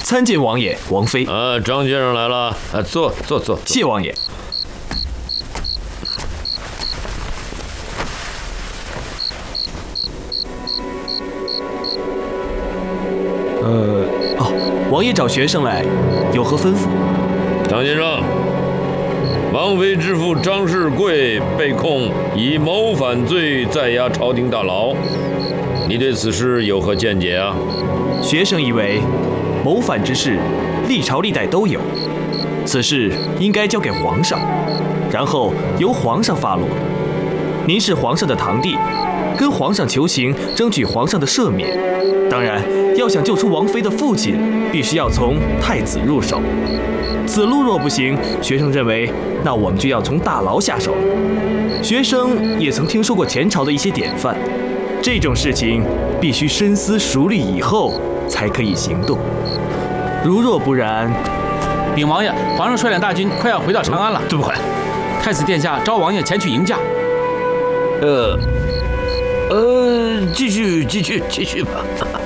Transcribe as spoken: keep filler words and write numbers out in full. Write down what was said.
参见王爷、王妃。 啊，张先生来了，啊，坐坐坐。 谢王爷。呃，哦，王爷找学生来，有何吩咐？ 张先生，王妃之父张世贵被控以谋反罪在押朝廷大牢，你对此事有何见解啊？ 学生以为，谋反之事，历朝历代都有，此事应该交给皇上，然后由皇上发落。您是皇上的堂弟，跟皇上求情，争取皇上的赦免。当然，要想救出王妃的父亲，必须要从太子入手。此路若不行，学生认为，那我们就要从大牢下手了。学生也曾听说过前朝的一些典范，这种事情必须深思熟虑以后才可以行动。如若不然， 禀王爷，皇上率领大军快要回到长安了。 这么快？ 太子殿下召王爷前去迎驾。 呃，呃，继续，继续，继续吧。